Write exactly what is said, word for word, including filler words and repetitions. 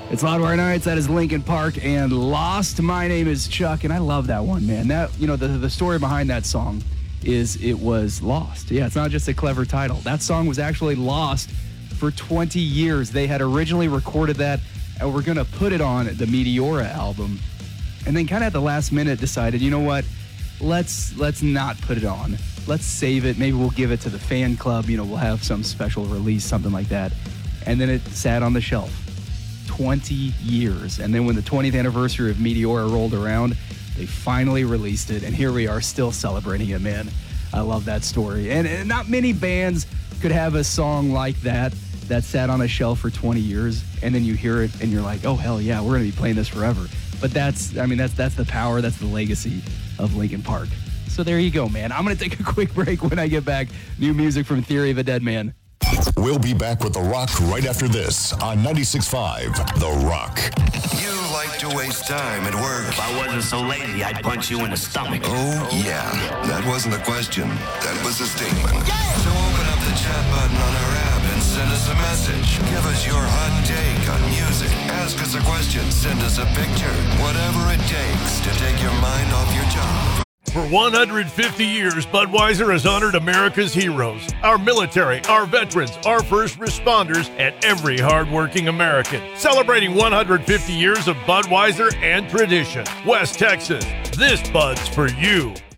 It's Loudwire Nights. That is Linkin Park and Lost. My name is Chuck, and I love that one, man. That you know the the story behind that song is it was lost. Yeah, it's not just a clever title. That song was actually lost for twenty years. They had originally recorded that, and we're gonna put it on the Meteora album, and then kind of at the last minute decided, you know what? Let's let's not put it on. Let's save it. Maybe we'll give it to the fan club. You know, we'll have some special release, something like that. And then it sat on the shelf. twenty years. And then when the twentieth anniversary of Meteora rolled around, they finally released it. And here we are still celebrating it, man. I love that story. And, and not many bands could have a song like that that sat on a shelf for twenty years. And then you hear it and you're like, oh, hell yeah, we're going to be playing this forever. But that's, I mean, that's that's the power, that's the legacy of Linkin Park. So there you go, man. I'm going to take a quick break. When I get back, new music from Theory of a Dead Man. We'll be back with The Rock right after this on ninety-six point five The Rock. You like to waste time at work. If I wasn't so lazy, I'd punch you in the stomach. Oh, yeah. That wasn't a question. That was a statement. Yeah. So open up the chat button on our app and send us a message. Give us your hot take on music. Ask us a question. Send us a picture. Whatever it takes to take your mind off your job. For one hundred fifty years, Budweiser has honored America's heroes, our military, our veterans, our first responders, and every hardworking American. Celebrating one hundred fifty years of Budweiser and tradition. West Texas, this Bud's for you.